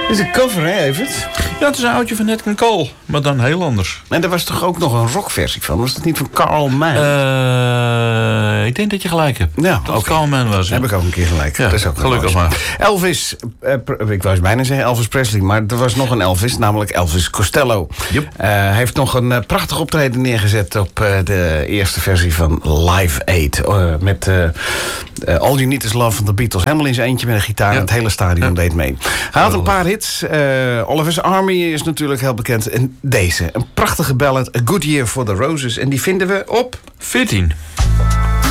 Dit is een cover, hè, Evert? Ja, het is een oudje van Nat King Cole, maar dan heel anders. En er was toch ook nog een rockversie van? Was dat niet van Carl Mann? Ik denk dat je gelijk hebt. Ja, dat Carl Mann was. Heb ik ook een keer gelijk. Ja, dat is ook gelukkig maar. Elvis, ik wou bijna zeggen Elvis Presley, maar er was nog een Elvis, namelijk Elvis Costello. Yep. Hij heeft nog een prachtig optreden neergezet op de eerste versie van Live Aid. Met All You Need Is Love van de Beatles. Helemaal in zijn eentje met een gitaar. Ja. Het hele stadion deed mee. Hij had een paar hits. Oliver's Army is natuurlijk heel bekend. En deze, een prachtige ballad, A Good Year for the Roses. En die vinden we op 14.